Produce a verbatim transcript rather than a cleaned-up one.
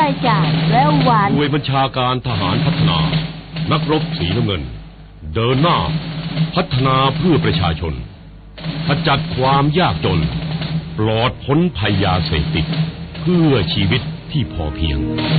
จ่ายและวันหน่วยบัญชาการทหารพัฒนานักรบสีน้ำเงินเดินหน้าพัฒนาเพื่อประชาชนขจัดความยากจนปลอดพ้นภัยยาเสพติดเพื่อชีวิตที่พอเพียง